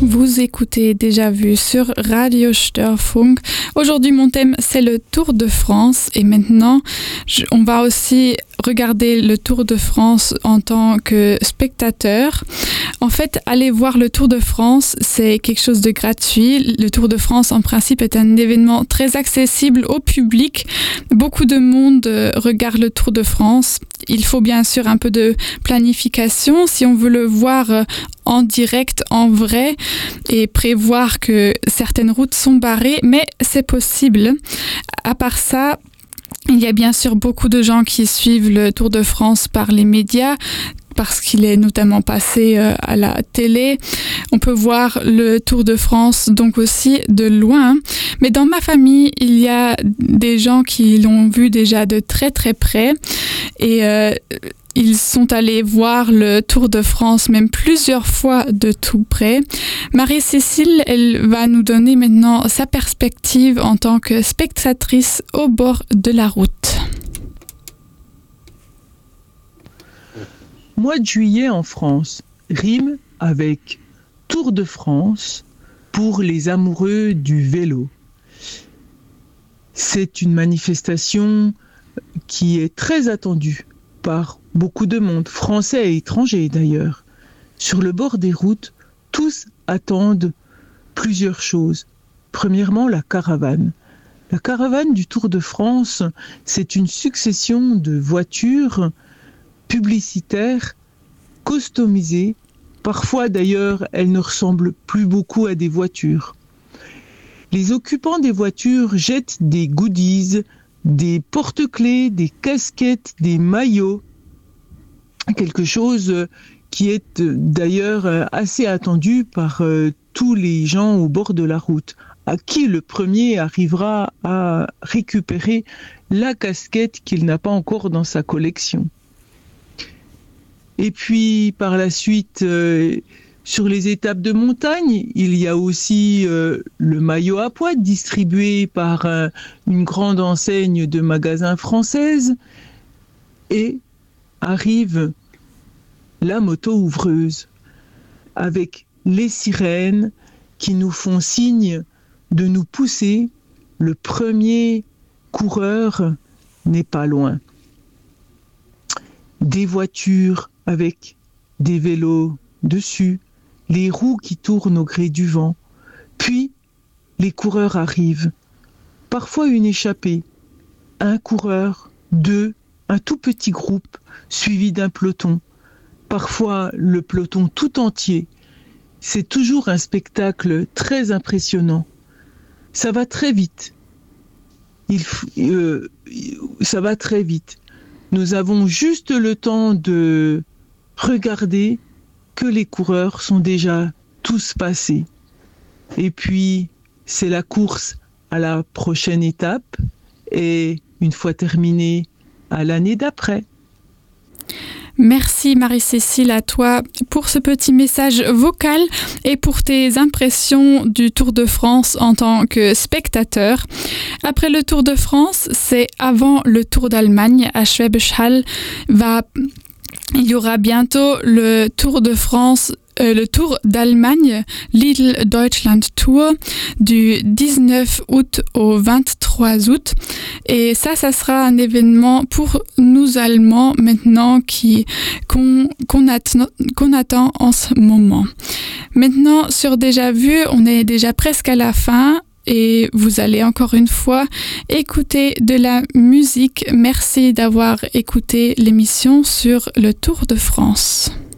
Vous écoutez Déjà Vu sur Radio Störfunk. Aujourd'hui, mon thème, c'est le Tour de France. Et maintenant, on va aussi regarder le Tour de France en tant que spectateur. En fait, aller voir le Tour de France, c'est quelque chose de gratuit. Le Tour de France, en principe, est un événement très accessible au public. Beaucoup de monde regarde le Tour de France. Il faut bien sûr un peu de planification si on veut le voir en direct, en vrai, et prévoir que certaines routes sont barrées, mais c'est possible. À part ça, il y a bien sûr beaucoup de gens qui suivent le Tour de France par les médias, parce qu'il est notamment passé à la télé. On peut voir le Tour de France donc aussi de loin. Mais dans ma famille, il y a des gens qui l'ont vu déjà de très très près. Et ils sont allés voir le Tour de France même plusieurs fois de tout près. Marie-Cécile, elle va nous donner maintenant sa perspective en tant que spectatrice au bord de la route. Mois de juillet en France rime avec Tour de France pour les amoureux du vélo. C'est une manifestation qui est très attendue par beaucoup de monde, français et étrangers d'ailleurs. Sur le bord des routes, tous attendent plusieurs choses. Premièrement, la caravane. La caravane du Tour de France, c'est une succession de voitures publicitaires, customisées. Parfois d'ailleurs, elles ne ressemblent plus beaucoup à des voitures. Les occupants des voitures jettent des goodies, des porte-clés, des casquettes, des maillots. Quelque chose qui est d'ailleurs assez attendu par tous les gens au bord de la route. À qui le premier arrivera à récupérer la casquette qu'il n'a pas encore dans sa collection. Et puis, par la suite, sur les étapes de montagne, il y a aussi le maillot à pois distribué par une grande enseigne de magasins française. Et arrive la moto ouvreuse avec les sirènes qui nous font signe de nous pousser. Le premier coureur n'est pas loin. Des voitures avec des vélos dessus, les roues qui tournent au gré du vent. Puis, les coureurs arrivent. Parfois une échappée, un coureur, deux, un tout petit groupe, suivi d'un peloton. Parfois le peloton tout entier. C'est toujours un spectacle très impressionnant. Ça va très vite. Ça va très vite. Nous avons juste le temps de regarder que les coureurs sont déjà tous passés. Et puis, c'est la course à la prochaine étape et une fois terminée, à l'année d'après. Merci Marie-Cécile à toi pour ce petit message vocal et pour tes impressions du Tour de France en tant que spectateur. Après le Tour de France, c'est avant le Tour d'Allemagne à Schwäbisch Hall. Il y aura bientôt le Tour de France, le Tour d'Allemagne, Lidl Deutschland Tour, du 19 août au 23 août. Et ça sera un événement pour nous Allemands maintenant qu'on attend en ce moment. Maintenant, sur Déjà Vu, on est déjà presque à la fin. Et vous allez encore une fois écouter de la musique. Merci d'avoir écouté l'émission sur le Tour de France.